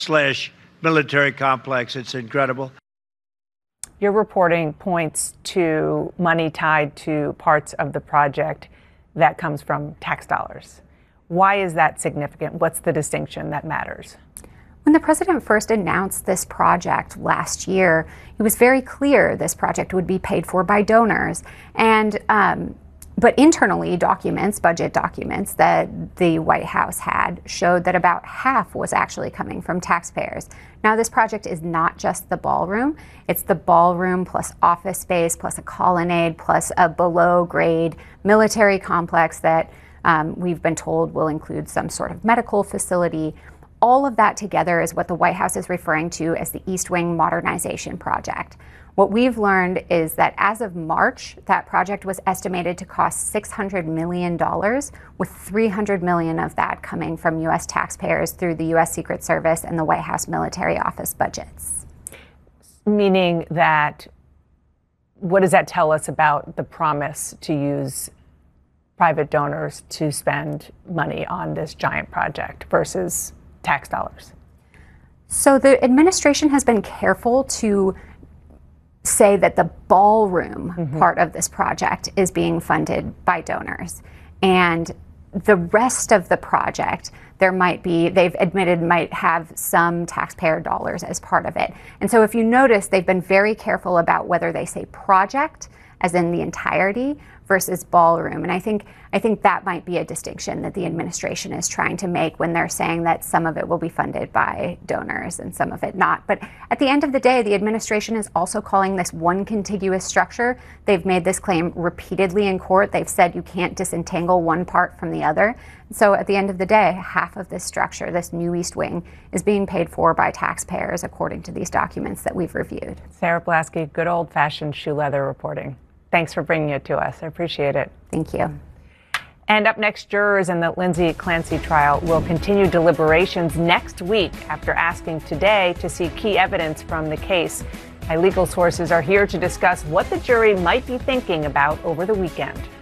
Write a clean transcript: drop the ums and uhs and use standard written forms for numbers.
slash military complex. It's incredible. Your reporting points to money tied to parts of the project that comes from tax dollars. Why is that significant? What's the distinction that matters? When the president first announced this project last year, it was very clear this project would be paid for by donors. But internally, budget documents that the White House had showed that about half was actually coming from taxpayers. Now, this project is not just the ballroom. It's the ballroom plus office space plus a colonnade plus a below-grade military complex that we've been told will include some sort of medical facility. All of that together is what the White House is referring to as the East Wing Modernization Project. What we've learned is that as of March, that project was estimated to cost $600 million, with $300 million of that coming from U.S. taxpayers through the U.S. Secret Service and the White House Military Office budgets. Meaning that, what does that tell us about the promise to use private donors to spend money on this giant project versus tax dollars? So the administration has been careful to say that the ballroom part of this project is being funded by donors. And the rest of the project, they've admitted might have some taxpayer dollars as part of it. And so if you notice, they've been very careful about whether they say project, as in the entirety, versus ballroom. And I think that might be a distinction that the administration is trying to make when they're saying that some of it will be funded by donors and some of it not. But at the end of the day, the administration is also calling this one contiguous structure. They've made this claim repeatedly in court. They've said you can't disentangle one part from the other. So at the end of the day, half of this structure, this new East Wing, is being paid for by taxpayers, according to these documents that we've reviewed. Sarah Pulaski, good old-fashioned shoe leather reporting. Thanks for bringing it to us. I appreciate it. Thank you. And up next, jurors in the Lindsay Clancy trial will continue deliberations next week after asking today to see key evidence from the case. My legal sources are here to discuss what the jury might be thinking about over the weekend.